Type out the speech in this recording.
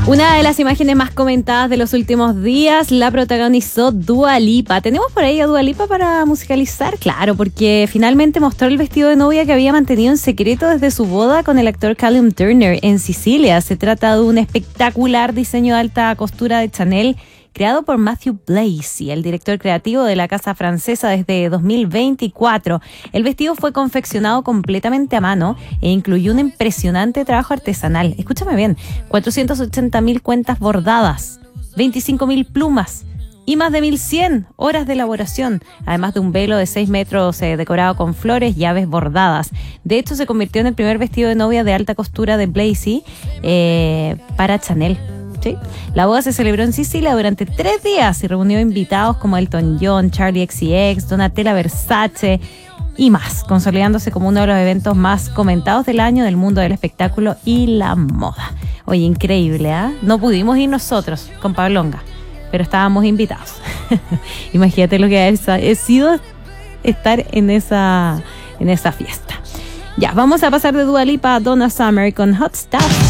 Una de las imágenes más comentadas de los últimos días la protagonizó Dua Lipa. ¿Tenemos por ahí a Dua Lipa para musicalizar? Claro, porque finalmente mostró el vestido de novia que había mantenido en secreto desde su boda con el actor Callum Turner en Sicilia. Se trata de un espectacular diseño de alta costura de Chanel creado por Matthew Blazy, el director creativo de la casa francesa desde 2024. El vestido fue confeccionado completamente a mano e incluyó un impresionante trabajo artesanal. Escúchame bien, 480.000 cuentas bordadas, 25.000 plumas y más de 1.100 horas de elaboración, además de un velo de 6 metros decorado con flores y aves bordadas. De hecho, se convirtió en el primer vestido de novia de alta costura de Blazy para Chanel. ¿Sí? La boda se celebró en Sicilia durante 3 días y reunió invitados como Elton John, Charli XCX, Donatella Versace y más, consolidándose como uno de los eventos más comentados del año del mundo del espectáculo y la moda. Oye, increíble, ¿eh? No pudimos ir nosotros con Pablonga, pero estábamos invitados. Imagínate lo que ha sido estar en esa fiesta. Ya, vamos a pasar de Dua Lipa a Donna Summer con Hot Stuff.